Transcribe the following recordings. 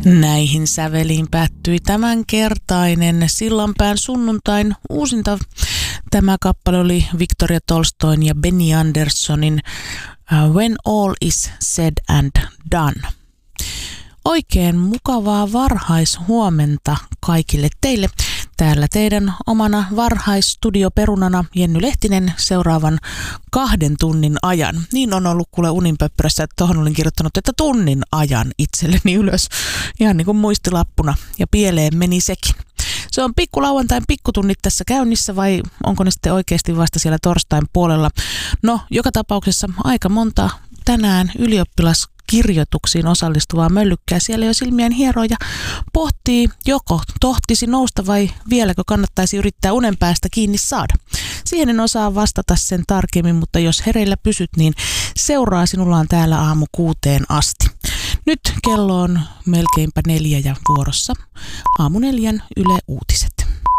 Näihin säveliin päättyi tämänkertainen Sillanpään sunnuntain uusinta. Tämä kappale oli Victoria Tolstoyn ja Benny Anderssonin When All Is Said and Done. Oikein mukavaa varhaishuomenta kaikille teille. Täällä teidän omana varhaisstudioperunana Jenny Lehtinen seuraavan 2 tunnin ajan. Niin on ollut kuule uninpöppörässä, että tuohon olin kirjoittanut, että tunnin ajan itselleni ylös. Ihan niin kuin muistilappuna ja pieleen meni sekin. Se on pikkulauantain pikkutunnit tässä käynnissä vai onko ne sitten oikeasti vasta siellä torstain puolella? No, joka tapauksessa aika monta tänään ylioppilaskirjoituksiin osallistuvaa möllykkää siellä jo silmien hieroja pohtii, joko tohtisi nousta vai vieläkö kannattaisi yrittää unen päästä kiinni saada. Siihen en osaa vastata sen tarkemmin, mutta jos hereillä pysyt, niin seuraa sinulla on täällä aamu 6 asti. Nyt kello on melkeinpä 4 ja vuorossa aamu 4 Yle Uutiset.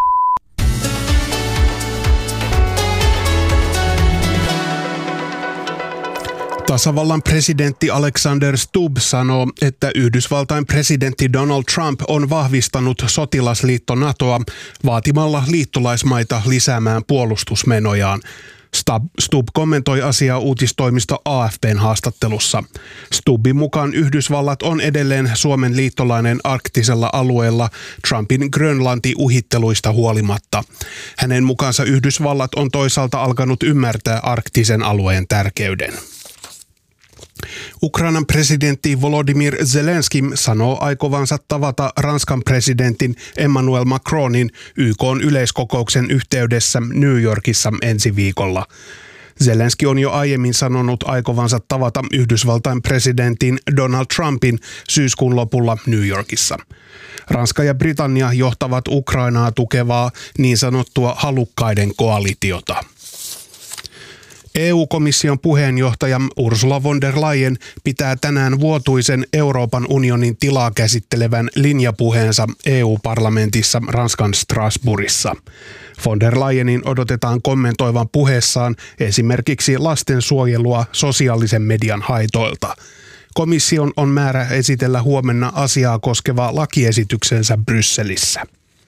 Tasavallan presidentti Alexander Stubb sanoo, että Yhdysvaltain presidentti Donald Trump on vahvistanut sotilasliitto NATOa vaatimalla liittolaismaita lisäämään puolustusmenojaan. Stubb kommentoi asiaa uutistoimisto AFP:n haastattelussa. Stubbin mukaan Yhdysvallat on edelleen Suomen liittolainen arktisella alueella Trumpin Grönlanti-uhitteluista huolimatta. Hänen mukaansa Yhdysvallat on toisaalta alkanut ymmärtää arktisen alueen tärkeyden. Ukrainan presidentti Volodymyr Zelenski sanoo aikovansa tavata Ranskan presidentin Emmanuel Macronin YK:n yleiskokouksen yhteydessä New Yorkissa ensi viikolla. Zelenski on jo aiemmin sanonut aikovansa tavata Yhdysvaltain presidentin Donald Trumpin syyskuun lopulla New Yorkissa. Ranska ja Britannia johtavat Ukrainaa tukevaa niin sanottua halukkaiden koalitiota. EU-komission puheenjohtaja Ursula von der Leyen pitää tänään vuotuisen Euroopan unionin tilaa käsittelevän linjapuheensa EU-parlamentissa Ranskan Strasbourgissa. Von der Leyenin odotetaan kommentoivan puheessaan esimerkiksi lastensuojelua sosiaalisen median haitoilta. Komission on määrä esitellä huomenna asiaa koskeva lakiesityksensä Brysselissä.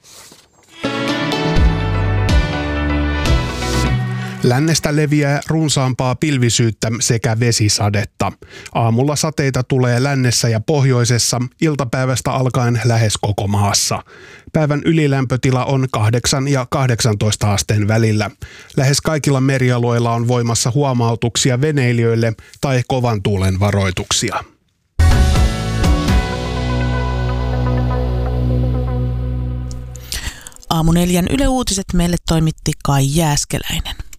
Lännestä leviää runsaampaa pilvisyyttä sekä vesisadetta. Aamulla sateita tulee lännessä ja pohjoisessa, iltapäivästä alkaen lähes koko maassa. Päivän ylilämpötila on 8 ja 18 asteen välillä. Lähes kaikilla merialueilla on voimassa huomautuksia veneilijöille tai kovan tuulen varoituksia. Aamu 4 Yle Uutiset meille toimitti Kai Jääskeläinen.